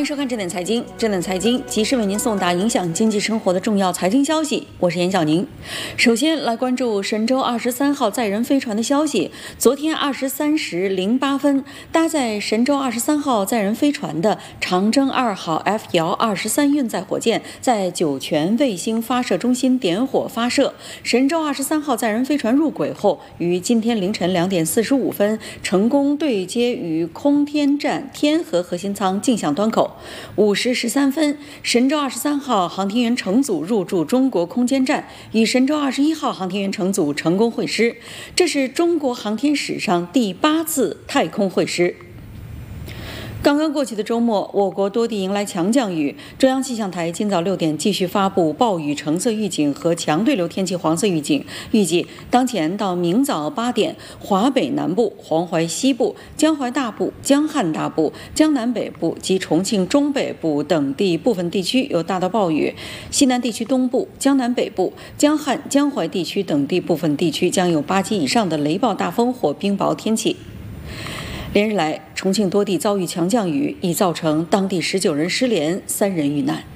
迎收看正点财经，正点财经及时为您送达影响经济生活的重要财经消息。我是严小宁。首先来关注神舟23号载人飞船的消息。昨天23时08分，搭载神舟23号载人飞船的长征2号 F-23运载火箭在酒泉卫星发射中心点火发射。神舟23号载人飞船入轨后，于今天凌晨2点45分成功对接与空天站天河核心舱径向端口。5时13分，神舟23号航天员乘组入驻中国空间站，与神舟21号航天员乘组成功会师，这是中国航天史上第8次太空会师。刚刚过去的周末，我国多地迎来强降雨。中央气象台今早6点继续发布暴雨橙色预警和强对流天气黄色预警，预计当前到明早8点，华北南部、黄淮西部、江淮大部、江汉大部、江南北部及重庆中北部等地部分地区有大到暴雨，西南地区东部、江南北部、江汉、江淮地区等地部分地区将有8级以上的雷暴大风或冰雹天气。连日来，重庆多地遭遇强降雨，已造成当地19人失联，3人遇难。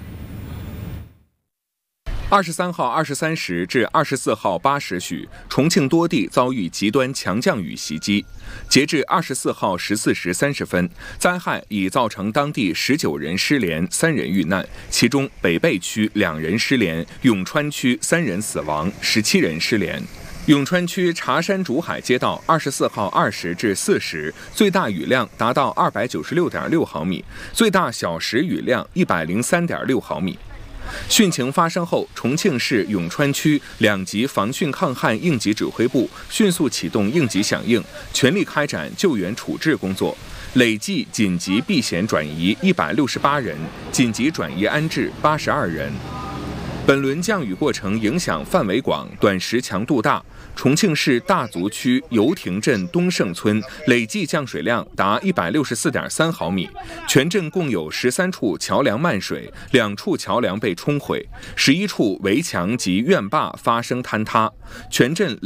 23号23时至24号8时许，重庆多地遭遇极端强降雨袭击。截至24号14时30分，灾害已造成当地19人失联，3人遇难，其中北碚区2人失联，永川区3人死亡，17人失联。永川区茶山竹海街道24号20至4时，最大雨量达到296.6毫米，最大小时雨量103.6毫米。汛情发生后，重庆市永川区2级防汛抗旱应急指挥部迅速启动应急响应，全力开展救援处置工作，累计紧急避险转移168人，紧急转移安置82人。本轮降雨过程影响范围广，短时强度大。重庆市大足区油亭镇东胜村累计降水量达164.3毫米，全镇共有13处桥梁漫水，2处桥梁被冲毁，11处围墙及院坝发生坍塌，全镇